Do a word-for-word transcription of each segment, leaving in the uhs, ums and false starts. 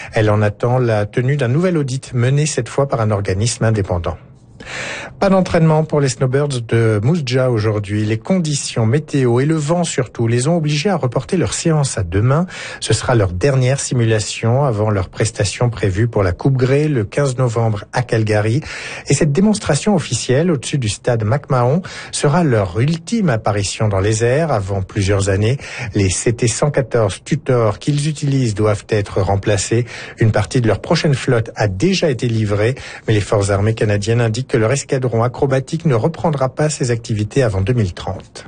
Elle en attend la tenue d'un nouvel audit mené cette fois par un organisme indépendant. Pas d'entraînement pour les snowbirds de Mousja aujourd'hui. Les conditions météo et le vent surtout les ont obligés à reporter leur séance à demain. Ce sera leur dernière simulation avant leur prestation prévue pour la Coupe Grey le quinze novembre à Calgary. Et cette démonstration officielle au-dessus du stade McMahon sera leur ultime apparition dans les airs avant plusieurs années. Les C T cent quatorze Tutor qu'ils utilisent doivent être remplacés. Une partie de leur prochaine flotte a déjà été livrée, mais les forces armées canadiennes indiquent que leur escadron acrobatique ne reprendra pas ses activités avant deux mille trente.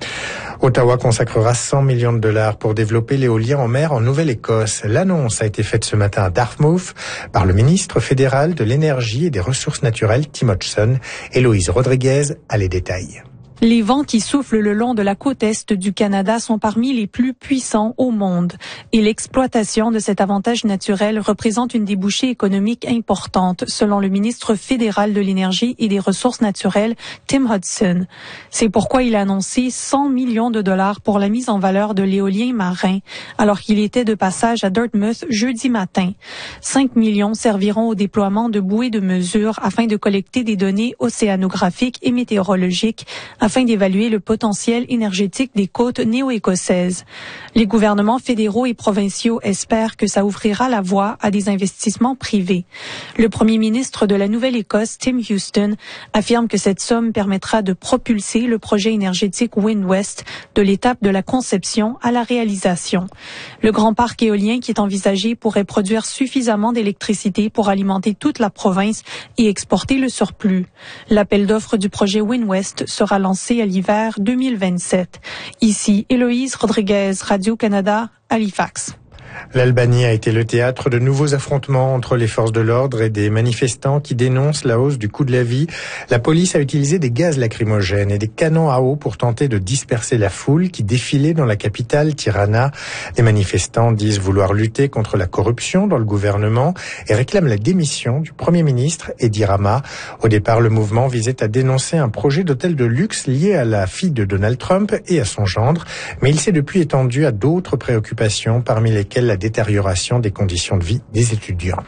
Ottawa consacrera cent millions de dollars pour développer l'éolien en mer en Nouvelle-Écosse. L'annonce a été faite ce matin à Dartmouth par le ministre fédéral de l'Énergie et des Ressources naturelles, Tim Hodgson. Héloïse Rodriguez a les détails. Les vents qui soufflent le long de la côte est du Canada sont parmi les plus puissants au monde et l'exploitation de cet avantage naturel représente une débouchée économique importante, selon le ministre fédéral de l'Énergie et des Ressources naturelles, Tim Hodgson. C'est pourquoi il a annoncé cent millions de dollars pour la mise en valeur de l'éolien marin, alors qu'il était de passage à Dartmouth jeudi matin. cinq millions serviront au déploiement de bouées de mesure afin de collecter des données océanographiques et météorologiques afin d'évaluer le potentiel énergétique des côtes néo-écossaises. Les gouvernements fédéraux et provinciaux espèrent que ça ouvrira la voie à des investissements privés. Le premier ministre de la Nouvelle-Écosse, Tim Houston, affirme que cette somme permettra de propulser le projet énergétique WindWest de l'étape de la conception à la réalisation. Le grand parc éolien qui est envisagé pourrait produire suffisamment d'électricité pour alimenter toute la province et exporter le surplus. L'appel d'offres du projet WindWest sera lancé à l'hiver deux mille vingt-sept. Ici, Héloïse Rodriguez, Radio-Canada, Halifax. L'Albanie a été le théâtre de nouveaux affrontements entre les forces de l'ordre et des manifestants qui dénoncent la hausse du coût de la vie. La police a utilisé des gaz lacrymogènes et des canons à eau pour tenter de disperser la foule qui défilait dans la capitale, Tirana. Les manifestants disent vouloir lutter contre la corruption dans le gouvernement et réclament la démission du Premier ministre Edi Rama. Au départ, le mouvement visait à dénoncer un projet d'hôtel de luxe lié à la fille de Donald Trump et à son gendre, mais il s'est depuis étendu à d'autres préoccupations, parmi lesquelles la détérioration des conditions de vie des étudiants.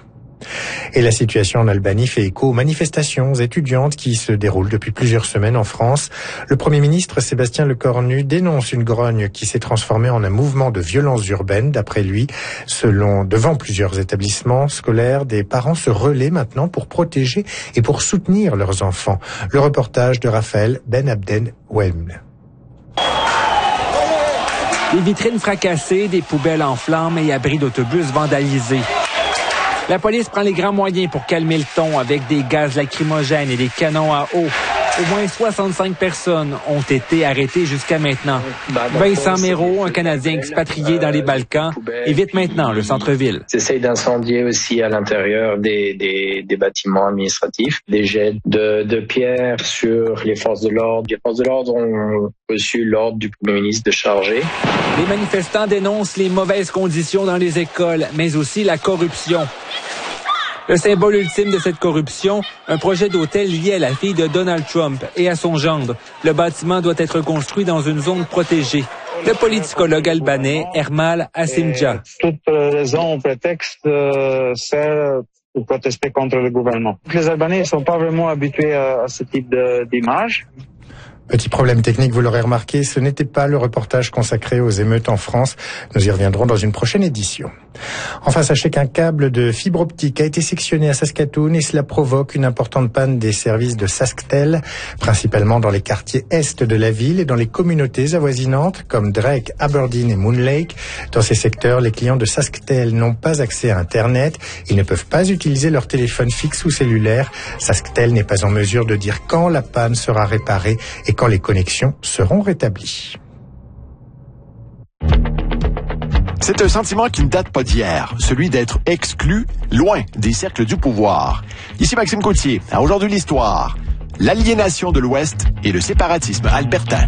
Et la situation en Albanie fait écho aux manifestations étudiantes qui se déroulent depuis plusieurs semaines en France. Le Premier ministre Sébastien Lecornu dénonce une grogne qui s'est transformée en un mouvement de violence urbaine. D'après lui, selon devant plusieurs établissements scolaires, des parents se relaient maintenant pour protéger et pour soutenir leurs enfants. Le reportage de Raphaël Ben Abden Welm. Des vitrines fracassées, des poubelles en flammes et abris d'autobus vandalisés. La police prend les grands moyens pour calmer le ton avec des gaz lacrymogènes et des canons à eau. Au moins soixante-cinq personnes ont été arrêtées jusqu'à maintenant. Vincent Méraud, un Canadien expatrié dans les Balkans, évite maintenant le centre-ville. Ils essayent d'incendier aussi à l'intérieur des, des, des bâtiments administratifs, des jets de, de pierres sur les forces de l'ordre. Les forces de l'ordre ont reçu l'ordre du Premier ministre de charger. Les manifestants dénoncent les mauvaises conditions dans les écoles, mais aussi la corruption. Le symbole ultime de cette corruption, un projet d'hôtel lié à la fille de Donald Trump et à son gendre. Le bâtiment doit être construit dans une zone protégée. Le politicologue albanais Ermal Asimdja. Toute raison ou prétexte euh, sert pour protester contre le gouvernement. Les Albanais ne sont pas vraiment habitués à, à ce type de, d'image. Petit problème technique, vous l'aurez remarqué, ce n'était pas le reportage consacré aux émeutes en France. Nous y reviendrons dans une prochaine édition. Enfin, sachez qu'un câble de fibre optique a été sectionné à Saskatoon et cela provoque une importante panne des services de Sasktel, principalement dans les quartiers est de la ville et dans les communautés avoisinantes comme Drake, Aberdeen et Moon Lake. Dans ces secteurs, les clients de Sasktel n'ont pas accès à Internet. Ils ne peuvent pas utiliser leur téléphone fixe ou cellulaire. Sasktel n'est pas en mesure de dire quand la panne sera réparée et quand les connexions seront rétablies. C'est un sentiment qui ne date pas d'hier, celui d'être exclu, loin des cercles du pouvoir. Ici Maxime Gauthier, à Aujourd'hui l'Histoire, l'aliénation de l'Ouest et le séparatisme albertain.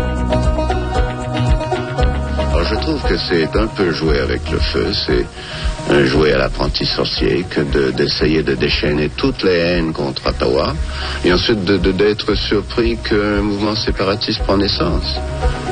Alors je trouve que c'est un peu jouer avec le feu, c'est un jouet à l'apprenti sorcier que de, d'essayer de déchaîner toutes les haines contre Ottawa et ensuite de, de, d'être surpris qu'un mouvement séparatiste prend naissance.